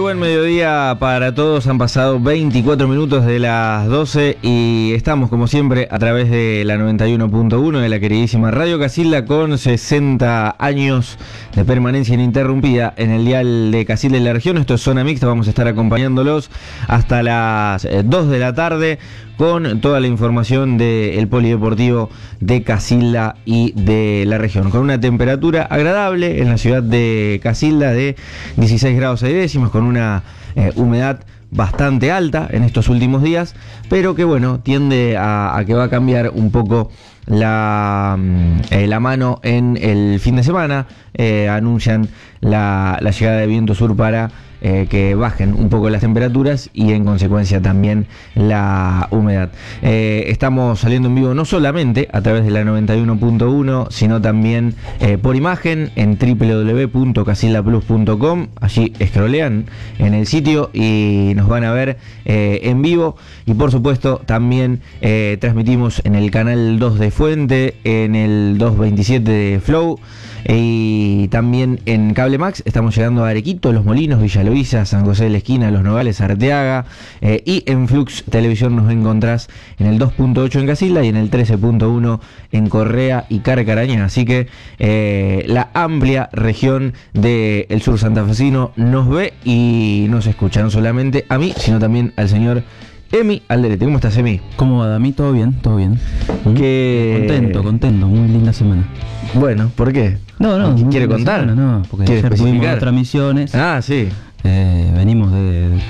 buen mediodía para todos. Han pasado 24 minutos de las 12 y estamos como siempre a través de la 91.1 de la queridísima Radio Casilda, con 60 años de permanencia ininterrumpida en el dial de Casilda y la región. Esto es Zona Mixta, vamos a estar acompañándolos hasta las 2 de la tarde con toda la información del polideportivo de Casilda y de la región, con una temperatura agradable en la ciudad de Casilda de 16 grados 6 décimas, con una humedad bastante alta en estos últimos días, pero que bueno, tiende a que va a cambiar un poco la mano en el fin de semana. Anuncian la llegada de viento sur para que bajen un poco las temperaturas y en consecuencia también la humedad. Estamos saliendo en vivo no solamente a través de la 91.1, sino también por imagen en www.casildaplus.com. Allí scrollean en el sitio y nos van a ver en vivo. Y por supuesto también transmitimos en el canal 2 de Fuente, en el 227 de Flow, y también en Cable Max. Estamos llegando a Arequito, Los Molinos, Villa Loíza, San José de la Esquina, Los Nogales, Arteaga, y en Flux Televisión nos encontrás en el 2.8 en Casilda y en el 13.1 en Correa y Carcarañá. Así que la amplia región del sur santafesino nos ve y nos escucha, no solamente a mí, sino también al señor Emi Alderete. ¿Cómo estás, Emi? ¿Cómo va, Dami? ¿Todo bien? ¿Todo bien? Contento, muy linda semana. Bueno, ¿por qué? No, ¿Quiere contar? No, porque ayer tuvimos dos transmisiones. Ah, sí. Venimos en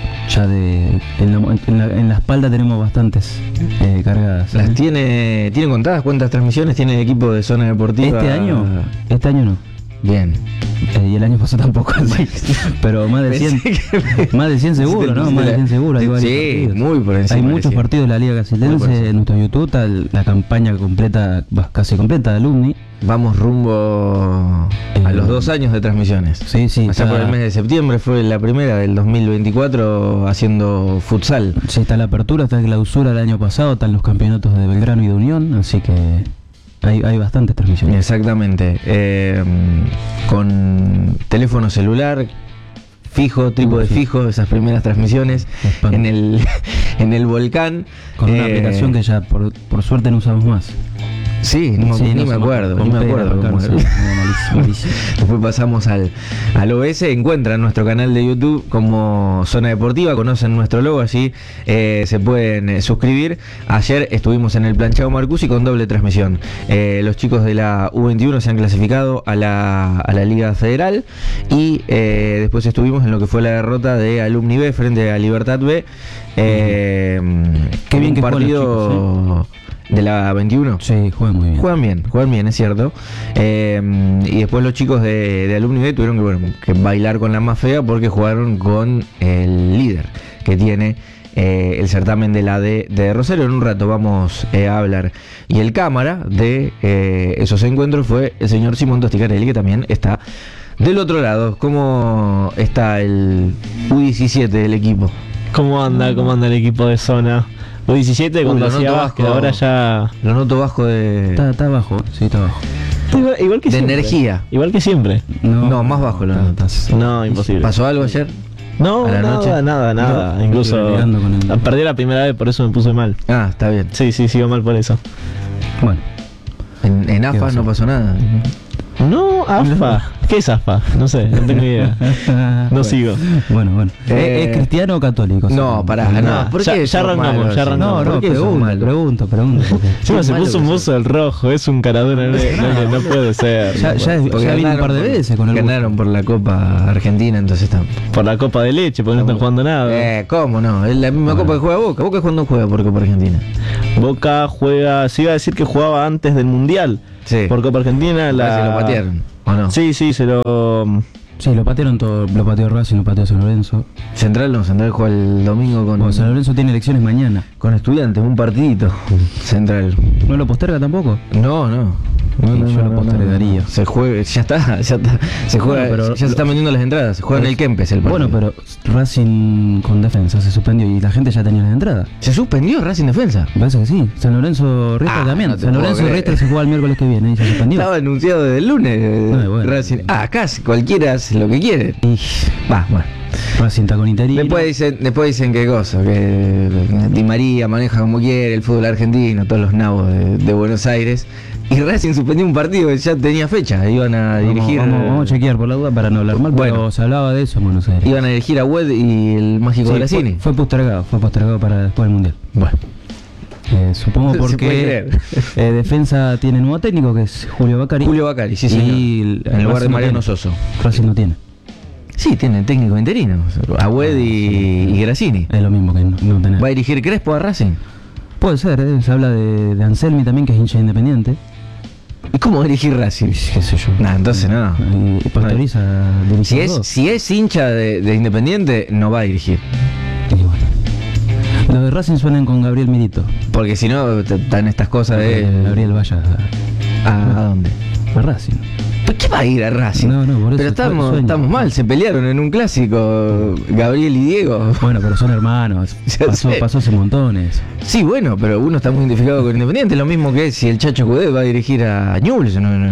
la espalda tenemos bastantes cargadas. ¿Las tiene contadas? ¿Cuántas transmisiones tiene el equipo de Zona Deportiva? Este año no. Bien. Y el año pasado tampoco, pero más de 100 seguro, ¿no? Más de 100 seguro. Sí, muy por encima. Hay muchos partidos de la Liga Casildense en nuestro YouTube, está la campaña completa, casi completa de Alumni. Vamos rumbo a los 2 años de transmisiones. Sí. Allá por el mes de septiembre fue la primera del 2024 haciendo futsal. Sí, está la apertura, está la clausura del año pasado, están los campeonatos de Belgrano y de Unión, así que hay bastantes transmisiones. Exactamente. Con teléfono celular fijo, trípode fijo, esas primeras transmisiones en el volcán. Con una aplicación que ya por suerte no usamos más. Sí, ni me acuerdo. Después pasamos al OBS. Encuentran nuestro canal de YouTube como Zona Deportiva, conocen nuestro logo, allí se pueden suscribir. Ayer estuvimos en el Planchado Marcusi con doble transmisión. Los chicos de la U21 se han clasificado a la Liga Federal y después estuvimos en lo que fue la derrota de Alumni B frente a Libertad B. Qué bien que partido de la 21. Sí, juegan muy bien. Juegan bien, es cierto. Y después los chicos de Alumni B tuvieron que bailar con la más fea porque jugaron con el líder que tiene el certamen de la D de Rosario. En un rato vamos a hablar. Y el cámara de esos encuentros fue el señor Simón Tosticarelli, que también está del otro lado. ¿Cómo está el U17 del equipo? ¿Cómo anda el equipo de Zona? U17 cuando hacía básquet, ahora ya... Lo noto bajo de... Está bajo, sí, está bajo. Igual que de siempre. Energía. Igual que siempre. No, más bajo lo notas. No, imposible. ¿Pasó algo ayer? No, nada. No, incluso perdí la primera vez, por eso me puse mal. Ah, está bien. Sí, sigo mal por eso. Bueno. En AFA no pasó nada. No, AFA. ¿Qué es AFA? No sé, no tengo idea. No sigo. Bueno. ¿Es cristiano o católico? No, pará. No, ¿por qué? Ya arrancamos. No, pregunto. Encima se puso un buzo del rojo, es un caradura, no puede ser. Ya vino un par de veces con el ganaron por la Copa Argentina, entonces están. Por la Copa de Leche, porque no están jugando nada. ¿Cómo no? Es la misma Copa que juega Boca. ¿Boca cuándo juega por Copa Argentina? Boca juega, se iba a decir que jugaba antes del Mundial. Sí. Por Copa Argentina se lo patearon, ¿o no? Sí, se lo... Sí, lo patearon todo, lo pateó Racing, lo pateó San Lorenzo. Central juega el domingo con... San Lorenzo tiene elecciones mañana. Con Estudiantes, un partidito. Central. ¿No lo posterga tampoco? No. yo lo postergaría. Se juega, ya está. Se juega, Bueno, pero ya se están vendiendo las entradas. Se juega en el Kempes el partido. Bueno, pero Racing con Defensa se suspendió y la gente ya tenía las entradas. ¿Se suspendió Racing Defensa? Me parece que sí. San Lorenzo Riestra también. no te San puedo Lorenzo creer. Riestra se juega el miércoles que viene y se suspendió. Estaba anunciado desde el lunes. Bueno. Racing. Acá cualquiera hace lo que quiere. Y Bueno. Racing está con interino. Después dicen qué cosa, que Di María maneja como quiere el fútbol argentino, todos los nabos de Buenos Aires. Y Racing suspendió un partido que ya tenía fecha. Iban a dirigir. Vamos a chequear por la duda para no hablar mal, Bueno. pero se hablaba de eso en Buenos Aires. Iban a dirigir a Wed y el mágico Sí, Grassini. fue postergado para después del Mundial. Bueno. Supongo Se puede porque creer. Defensa tiene nuevo técnico que es Julio Bacari. Julio Bacari, sí, señor. Y En lugar de Racing no Mariano tiene. Soso. Racing no tiene. Sí, tiene técnico interino. Agüed y Grassini. Es lo mismo que no tener. ¿Va a dirigir Crespo a Racing? Puede ser, se habla de Anselmi también, que es hincha Independiente. ¿Y cómo va a dirigir Racing? Qué sé yo. Nah, entonces no. Y Pastoriza dirige Si es hincha de Independiente, no va a dirigir. Y bueno. Los de Racing suenan con Gabriel Milito. Porque si no, están estas cosas de. Gabriel vaya ¿A dónde? a Racing. ¿Por qué va a ir a Racing? No, por eso pero sueño. estamos mal, se pelearon en un clásico, Gabriel y Diego. Bueno, pero son hermanos. Ya sé. Pasó hace montones. Sí, bueno, pero uno está muy identificado con Independiente, lo mismo que si el Chacho Coudet va a dirigir a Newell's.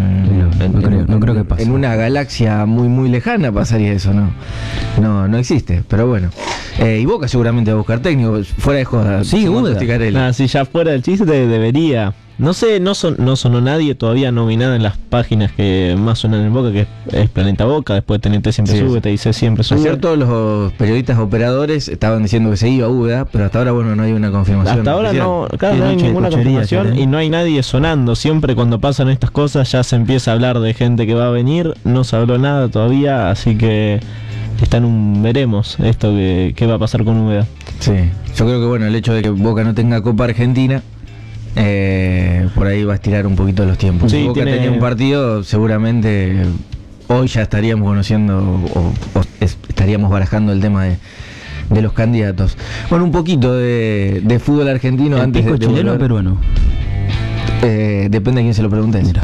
No creo que pase. En una galaxia muy, muy lejana pasaría eso, no existe, pero bueno. Y Boca seguramente va a buscar técnico, fuera de joda. Sí, Simón Úbeda. Tosticarelli. Si ya fuera del chiste debería. No sé, no sonó nadie todavía nominada en las páginas que más suenan en Boca, que es Planeta Boca, después TNT siempre Sí, sube, sí. te dice siempre sube. Ayer todos los periodistas operadores estaban diciendo que se iba a Úbeda, pero hasta ahora, bueno, no hay una confirmación. Hasta ahora oficial. no, claro, Sí, no hay noche de ninguna cochería, confirmación ¿sí? y no hay nadie sonando. Siempre cuando pasan estas cosas ya se empieza a hablar de gente que va a venir, no se habló nada todavía, así que está en un veremos esto que va a pasar con Úbeda. Sí, yo creo que bueno, el hecho de que Boca no tenga Copa Argentina, por ahí va a estirar un poquito los tiempos. Sí, Si Boca tenía un partido, seguramente hoy ya estaríamos conociendo o estaríamos barajando el tema de los candidatos. Bueno, un poquito de fútbol argentino ¿El antes pisco de chileno o volver. peruano? Depende a quién se lo preguntes. Mira.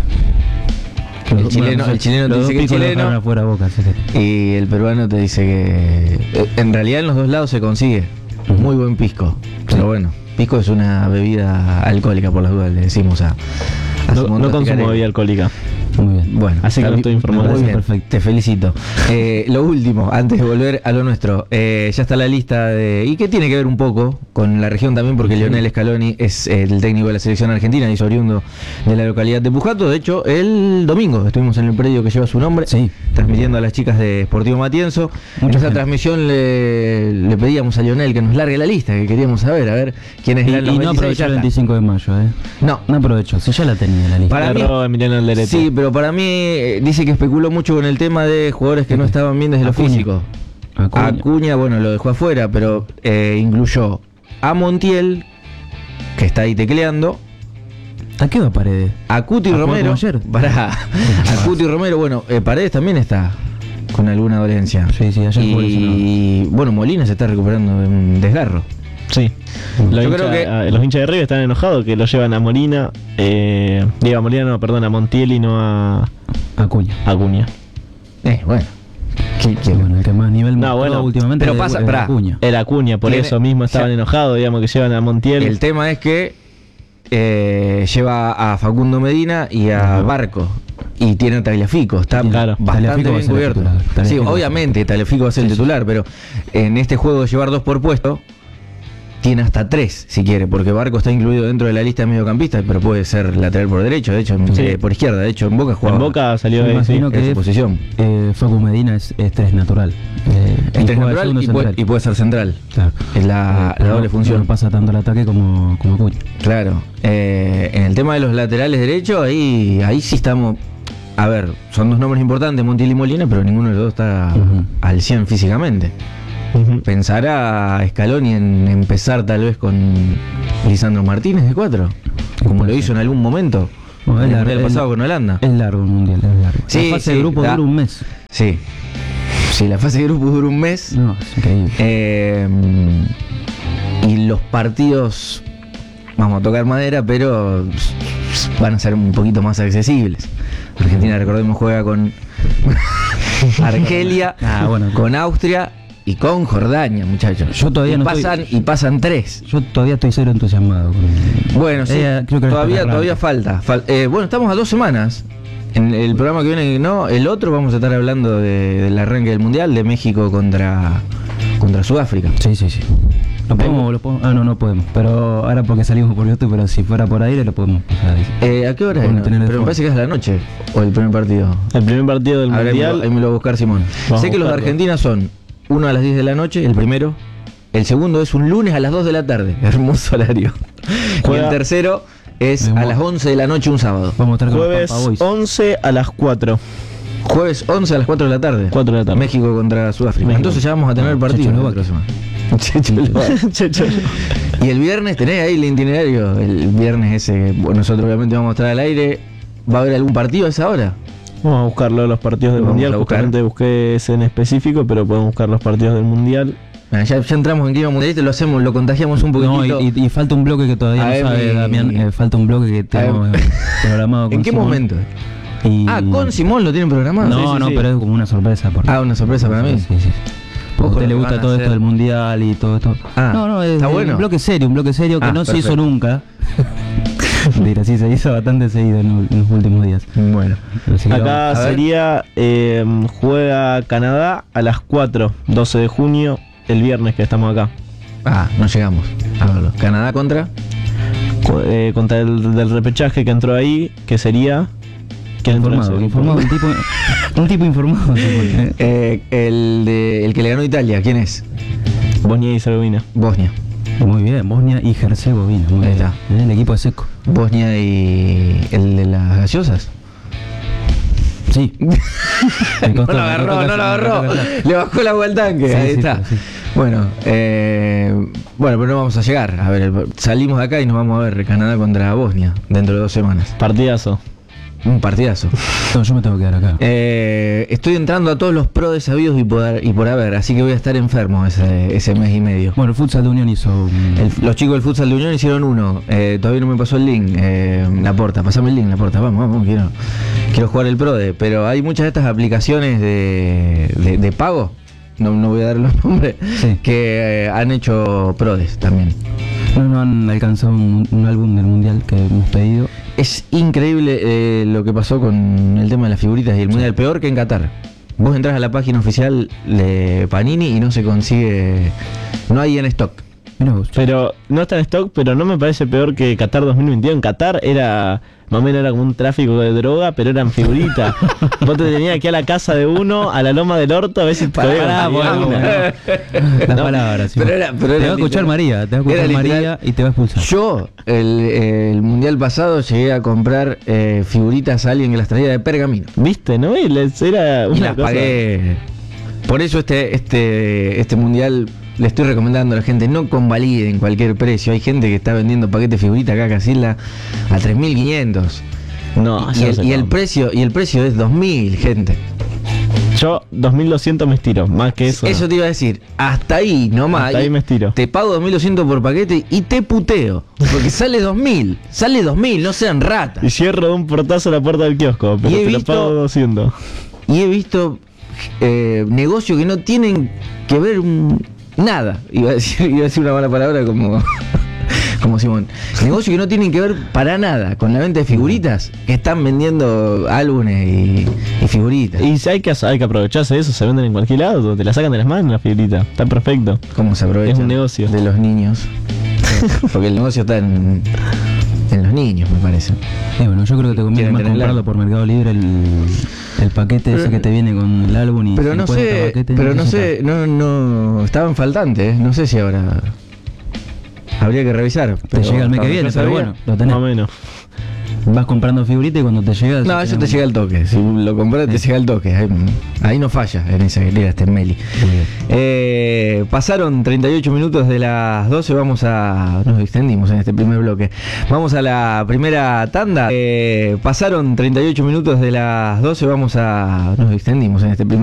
El chileno te dice que es chileno afuera Boca, sí. y el peruano te dice que en realidad en los dos lados se consigue muy buen pisco, pero bueno, pisco es una bebida alcohólica, por las dudas le decimos a No Simón consumo Tosticarelli. bebida alcohólica. Muy bien. Bueno, Así que no estoy informado. Muy bien, Perfecto. te felicito. Lo último, antes de volver a lo nuestro, ya está la lista y que tiene que ver un poco con la región también, porque Lionel Scaloni es el técnico de la selección argentina y es oriundo de la localidad de Pujato. De hecho, el domingo estuvimos en el predio que lleva su nombre, Sí. transmitiendo a las chicas de Sportivo Matienzo. En Mucha esa gente. transmisión le pedíamos a Lionel que nos largue la lista, que queríamos saber, a ver quiénes eran los Y no 26. aprovechó Ya el está. 25 de mayo, No, No aprovechó, si ya la tenía la lista. Para mí- Agarró Emiliano Alderete. sí, pero para mí dice que especuló mucho con el tema de jugadores que no estaban bien desde lo Acuña. físico. Acuña, bueno, lo dejó afuera, pero incluyó a Montiel, que está ahí tecleando, ¿A qué va Paredes? a Cuti ¿A jugar Romero. como ayer? A Cuti Romero, bueno, Paredes también está con alguna dolencia. Sí, ayer jugó Y bueno, Molina se está recuperando de un desgarro. Sí. Yo creo que- Los hinchas de River están enojados que lo llevan a Molina. Digo, a Molina no, perdón, a Montiel y no a Acuña. Acuña. Bueno. Bueno, el que más nivel No, mostró bueno, últimamente pero es- pasa- es pará. Acuña. Era Acuña, por Tiene- eso mismo estaban ya- enojados, digamos, que llevan a Montiel. El tema es que lleva a Facundo Medina y a Barco. Y tiene a Tagliafico, está Claro. bastante Tagliafico va a bien ser el cubierto. titular. Sí, Tagliafico. obviamente Tagliafico va a ser el titular, pero en este juego de llevar 2 por puesto, tiene hasta 3 si quiere, porque Barco está incluido dentro de la lista de mediocampistas, pero puede ser lateral por derecho, de hecho, Sí. por izquierda, de hecho, en Boca jugaba En Boca salió Me de imagino en su que posición. Facu Medina es 3 natural. Es Y tres juega de natural segundo y puede, central. y puede ser central. Claro. Es la Pero doble función. No pasa tanto el ataque como Acuña. Claro, en el tema de los laterales derechos, ahí sí estamos. A ver, son dos nombres importantes, Montiel y Molina, pero ninguno de los dos está Ujú. al 100 físicamente. ¿Pensará Scaloni en empezar tal vez con Lisandro Martínez de 4? Como Puede lo hizo en algún momento. Bueno, en es el largo, mundial pasado con Holanda. Es largo el mundial, es largo. Sí, la fase sí, de grupo da. dura un mes. Sí. Sí, la fase de grupo dura un mes. No, es increíble. Y los partidos, vamos a tocar madera, pero van a ser un poquito más accesibles. Argentina, recordemos, juega con Argelia, con Austria y con Jordania, muchachos. Yo todavía pasan 3. Yo todavía estoy cero entusiasmado. Bueno, sí, creo que todavía falta. Bueno, estamos a 2 semanas. En el programa que viene, el otro, vamos a estar hablando del arranque del Mundial, de México contra Sudáfrica. Sí. ¿Lo podemos? No podemos. Pero ahora porque salimos por YouTube, pero si fuera por aire lo podemos pasar. ¿A qué hora es? Pero me parece que es la noche, o el primer partido. El primer partido del Mundial. Ahí me lo va a buscar Simón. Sé que los de Argentina son uno a las 10 de la noche, el primero. El segundo es un lunes a las 2 de la tarde. Hermoso horario. Y el tercero es a las 11 de la noche un sábado. Vamos a estar jueves 11 a las 4. Jueves 11 a las 4 de la tarde. 4 de la tarde. México contra Sudáfrica. Entonces ya vamos a tener partido la próxima. Y el viernes tenés ahí el itinerario. El viernes ese, nosotros obviamente vamos a estar al aire. ¿Va a haber algún partido a esa hora? Vamos a buscarlo los partidos del Mundial. Justamente busqué ese en específico, pero podemos buscar los partidos del Mundial. Ya entramos en clima mundialista, lo contagiamos un poquitito. Y falta un bloque que todavía no sabe, Damián. Falta un bloque que tenemos programado con ¿En qué Simón. momento? Con Simón lo tienen programado. No, pero es como una sorpresa. Una sorpresa para mí. Sí. Porque a usted le gusta todo esto del Mundial y todo esto. Está bueno. Un bloque serio que no se hizo nunca. Mira, sí, se hizo bastante seguido en los últimos días. Bueno, acá sería juega Canadá a las 4, 12 de junio, el viernes que estamos acá. No llegamos a verlo. ¿Canadá contra? Contra el del repechaje que entró ahí, que sería... Informado, un tipo informado. El que le ganó a Italia, ¿quién es? Bosnia y Herzegovina. Bosnia. Muy bien, Bosnia y Herzegovina. Muy bien. Está. El equipo de Seco. Bosnia y el de las gaseosas. Sí. No lo agarró. Le bajó la vuelta al tanque. Ahí está. Sí. Bueno, pero no vamos a llegar. A ver, salimos de acá y nos vamos a ver Canadá contra Bosnia dentro de 2 semanas. Partidazo. Un partidazo. No, yo me tengo que quedar acá. Estoy entrando a todos los pros de sabidos y por haber, así que voy a estar enfermo ese mes y medio. Bueno, el Futsal de Unión hizo... Los chicos del Futsal de Unión hicieron uno. Todavía no me pasó el link. Laporta, pasame el link, Laporta. Vamos, quiero jugar el PRODE. Pero hay muchas de estas aplicaciones de pago, no voy a dar los nombres, que han hecho PRODES también. No han alcanzado un álbum del Mundial que hemos pedido. Es increíble lo que pasó con el tema de las figuritas y el Mundial, peor que en Qatar. Vos entras a la página oficial de Panini y no se consigue, no hay en stock. Pero no está en stock, pero no me parece peor que Qatar 2021. En Qatar era, más o menos era como un tráfico de droga, pero eran figuritas. Vos te tenías aquí a la casa de uno, a la loma del orto, a ver si te Las palabras. Te va a escuchar María, y te va a expulsar. Yo, el Mundial pasado, llegué a comprar figuritas a alguien que las traía de pergamino. ¿Viste? ¿No? Era una y las cosa... pagué. Por eso este Mundial... Le estoy recomendando a la gente, no convaliden cualquier precio. Hay gente que está vendiendo paquetes de figuritas acá, Casilda, a 3.500. No, y el precio es 2.000, gente. Yo 2.200 me estiro, más que eso. Eso te iba a decir, hasta ahí nomás. Hasta ahí me estiro. Te pago 2.200 por paquete y te puteo. Porque sale 2.000, no sean ratas. Y cierro de un portazo la puerta del kiosco, pero te lo pago 200. Y he visto negocios que no tienen que ver nada. Iba a decir una mala palabra como Simón. Negocios que no tienen que ver para nada con la venta de figuritas, que están vendiendo álbumes y figuritas. Y hay que aprovecharse de eso, se venden en cualquier lado, te la sacan de las manos la figurita, está perfecto. ¿Cómo se aprovecha? Es un negocio de los niños. Porque el negocio está en los niños, me parece. Bueno, yo creo que te conviene más comprarlo por Mercado Libre el paquete ese que te viene con el álbum y pero no sé, no estaban faltantes, no sé si ahora habría que revisar. Te llega el mes que viene, pero bueno, lo tenés. Más o menos. Vas comprando figuritas y cuando te llega... No, eso te llega al toque. Si lo compras, te llega al toque. Ahí no falla en esa que este Meli. Pasaron 38 minutos de las 12. Nos extendimos en este primer bloque. Vamos a la primera tanda. Pasaron 38 minutos de las 12. Nos extendimos en este primer